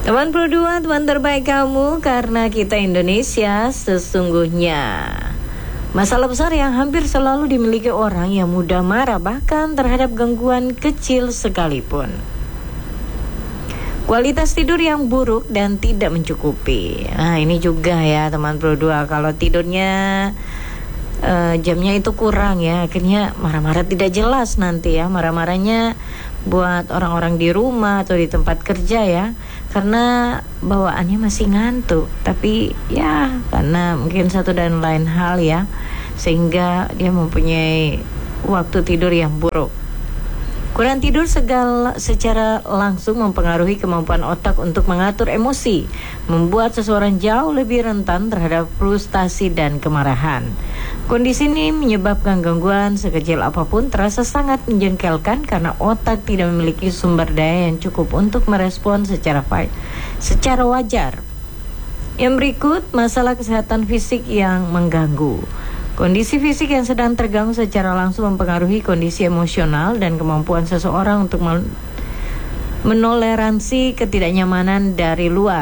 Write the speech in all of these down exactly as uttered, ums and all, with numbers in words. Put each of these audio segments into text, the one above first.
Teman Pro dua, teman terbaik kamu, karena kita Indonesia sesungguhnya masalah besar yang hampir selalu dimiliki orang yang mudah marah, bahkan terhadap gangguan kecil sekalipun. Kualitas tidur yang buruk dan tidak mencukupi. Nah, ini juga ya teman Pro dua, kalau tidurnya uh, jamnya itu kurang ya, akhirnya marah-marah tidak jelas nanti ya. Marah-marahnya buat orang-orang di rumah atau di tempat kerja ya, karena bawaannya masih ngantuk, tapi ya karena mungkin satu dan lain hal ya, sehingga dia mempunyai waktu tidur yang buruk. Kurang tidur segala secara langsung mempengaruhi kemampuan otak untuk mengatur emosi, membuat seseorang jauh lebih rentan terhadap frustasi dan kemarahan. Kondisi ini menyebabkan gangguan sekecil apapun terasa sangat menjengkelkan karena otak tidak memiliki sumber daya yang cukup untuk merespon secara secara wajar. Yang berikut, masalah kesehatan fisik yang mengganggu. Kondisi fisik yang sedang terganggu secara langsung mempengaruhi kondisi emosional dan kemampuan seseorang untuk menoleransi ketidaknyamanan dari luar.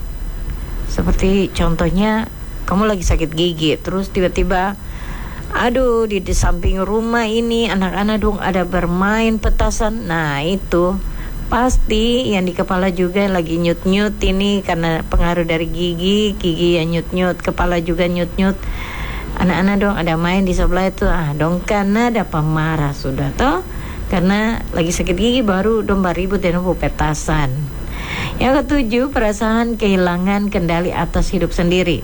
Seperti contohnya, kamu lagi sakit gigi, terus tiba-tiba, aduh di, di samping rumah ini anak-anak dong ada bermain petasan. Nah itu pasti yang di kepala juga lagi nyut-nyut ini karena pengaruh dari gigi, gigi yang nyut-nyut, kepala juga nyut-nyut. Anak-anak dong ada main di sebelah itu, ah dong karena ada pemarah sudah toh, karena lagi sakit gigi baru domba ribut dan petasan. Yang ketujuh, perasaan kehilangan kendali atas hidup sendiri.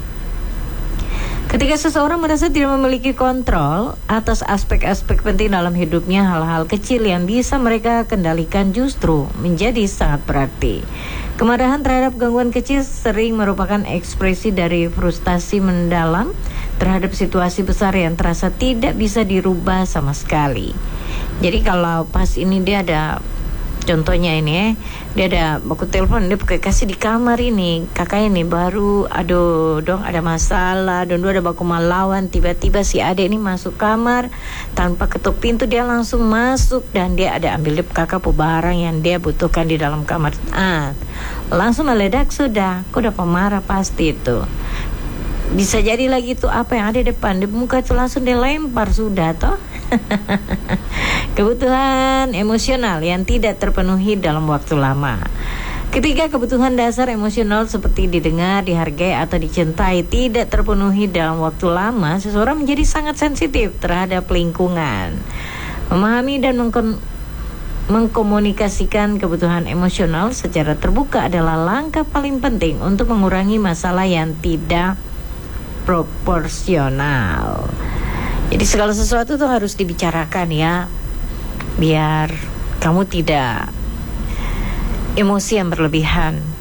Ketika seseorang merasa tidak memiliki kontrol atas aspek-aspek penting dalam hidupnya, hal-hal kecil yang bisa mereka kendalikan justru menjadi sangat berarti. Kemarahan terhadap gangguan kecil sering merupakan ekspresi dari frustasi mendalam terhadap situasi besar yang terasa tidak bisa dirubah sama sekali. Jadi kalau pas ini dia ada, contohnya ini eh, dia ada baku telepon, dia pakai kasih di kamar ini, kakak ini baru, aduh dong ada masalah, dong ada baku melawan, tiba-tiba si adek ini masuk kamar tanpa ketuk pintu, dia langsung masuk dan dia ada ambil lip kakak barang yang dia butuhkan di dalam kamar. Ah, langsung meledak sudah, kok udah pemarah pasti itu. Bisa jadi lagi tuh apa yang ada di depan di muka itu langsung dilempar sudah toh. Kebutuhan emosional yang tidak terpenuhi dalam waktu lama. Ketika kebutuhan dasar emosional seperti didengar, dihargai atau dicintai tidak terpenuhi dalam waktu lama, seseorang menjadi sangat sensitif terhadap lingkungan. Memahami dan mengkon mengkomunikasikan kebutuhan emosional secara terbuka adalah langkah paling penting untuk mengurangi masalah yang tidak proporsional. Jadi segala sesuatu tuh harus dibicarakan ya, biar kamu tidak emosi yang berlebihan.